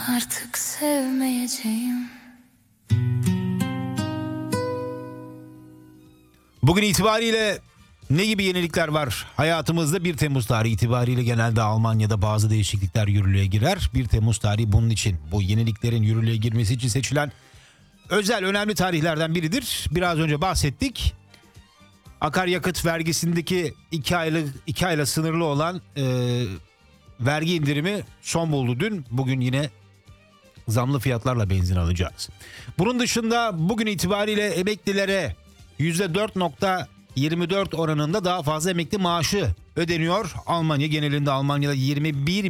Artık sevmeyeceğim. Bugün itibariyle ne gibi yenilikler var hayatımızda? 1 Temmuz tarihi itibariyle genelde Almanya'da bazı değişiklikler yürürlüğe girer. 1 Temmuz tarihi bunun için, bu yeniliklerin yürürlüğe girmesi için seçilen özel önemli tarihlerden biridir. Biraz önce bahsettik. Akaryakıt vergisindeki 2 ayla sınırlı olan vergi indirimi son buldu dün. Bugün yine zamlı fiyatlarla benzin alacağız. Bunun dışında bugün itibariyle emeklilere %4.24 oranında daha fazla emekli maaşı ödeniyor. Almanya genelinde, Almanya'da 21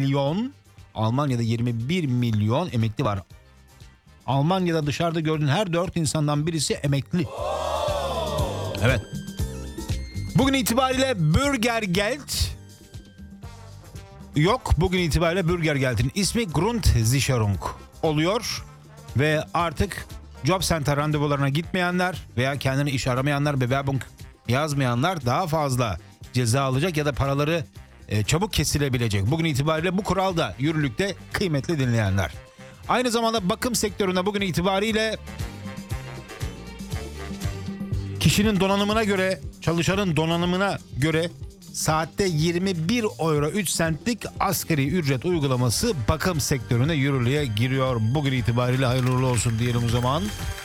milyon emekli var. Almanya'da dışarıda gördüğün her 4 insandan birisi emekli. Evet. Bugün itibariyle Bürgergeld yok. Bugün itibariyle Bürgergeld'in ismi Grundsicherung oluyor ve artık Job Center randevularına gitmeyenler veya kendine iş aramayanlar, Bewerbung yazmayanlar daha fazla ceza alacak ya da paraları çabuk kesilebilecek. Bugün itibariyle bu kural da yürürlükte, kıymetli dinleyenler. Aynı zamanda bakım sektöründe bugün itibariyle kişinin donanımına göre, çalışanın donanımına göre saatte 21 euro 3 centlik asgari ücret uygulaması bakım sektörüne yürürlüğe giriyor. Bugün itibariyle hayırlı uğurlu olsun diyelim o zaman.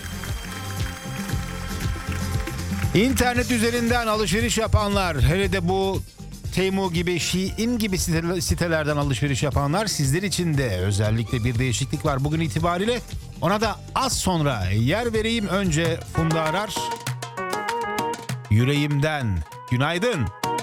İnternet üzerinden alışveriş yapanlar, hele de bu Temu gibi, Shein gibi sitelerden alışveriş yapanlar, sizler için de özellikle bir değişiklik var bugün itibariyle. Ona da az sonra yer vereyim. Önce Funda Arar, Yüreğimden. Günaydın.